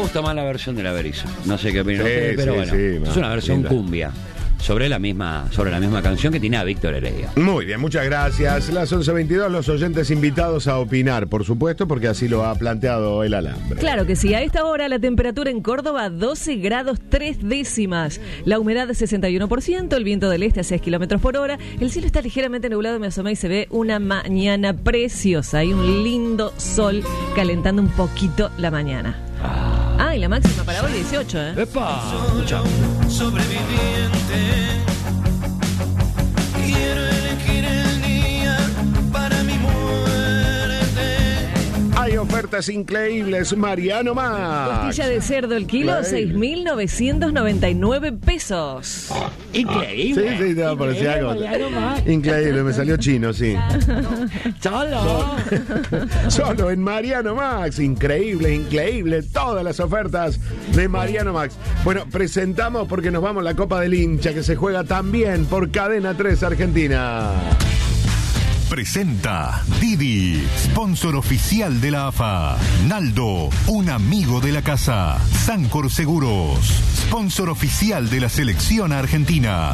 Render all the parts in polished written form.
gusta más la versión de la Berizo. No sé qué opinan ustedes, pero bueno. Sí, es una versión linda. cumbia. Sobre la misma canción que tiene a Víctor Heredia. Muy bien, muchas gracias. Las 11:22, los oyentes invitados a opinar, por supuesto, porque así lo ha planteado el Alambre. Claro que sí. A esta hora la temperatura en Córdoba 12 grados 3 décimas. La humedad de 61%, el viento del este a 6 kilómetros por hora. El cielo está ligeramente nublado, me asomé y se ve una mañana preciosa. Hay un lindo sol calentando un poquito la mañana. Ah, y la máxima para hoy 18, ¿eh? ¡Epa! Escuchá. Sobreviviente, quiero elegir el día para mi muerte. Hay ofertas increíbles, Mariano Max. Costilla de cerdo el kilo, 6.999 pesos. Increíble. Sí, te va a parecer algo. Increíble, me salió chino, sí. Solo en Mariano Max. Increíble. Todas las ofertas de Mariano Max. Bueno, presentamos porque nos vamos a la Copa del Hincha que se juega también por Cadena 3 Argentina. Presenta Didi, sponsor oficial de la AFA. Naldo, un amigo de la casa. Sancor Seguros, sponsor oficial de la selección argentina.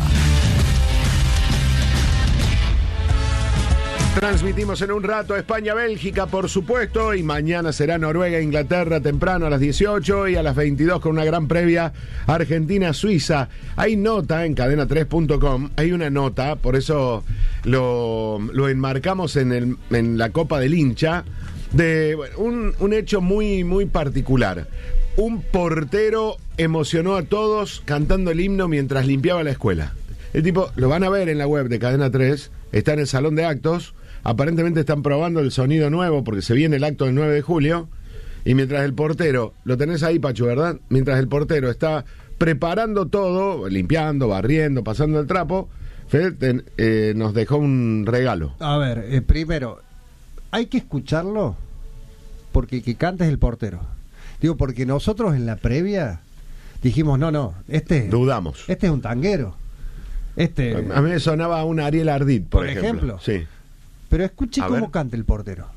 Transmitimos en un rato a España-Bélgica, por supuesto, y mañana será Noruega-Inglaterra temprano a las 18 y a las 22 con una gran previa Argentina-Suiza. Hay nota en cadena3.com, hay una nota, por eso lo enmarcamos en la Copa del Hincha, de un hecho muy particular. Un portero emocionó a todos cantando el himno mientras limpiaba la escuela. El tipo, lo van a ver en la web de Cadena 3, está en el salón de actos. Aparentemente están probando el sonido nuevo porque se viene el acto del 9 de julio. Y mientras el portero, lo tenés ahí, Pachu, ¿verdad? Mientras el portero está preparando todo, limpiando, barriendo, pasando el trapo, Fede nos dejó un regalo. A ver, primero, hay que escucharlo porque el que canta es el portero. Digo, porque nosotros en la previa dijimos, no, dudamos. Este es un tanguero. A mí me sonaba un Ariel Ardit, por ejemplo. Sí. Pero escuche A cómo ver. canta el portero.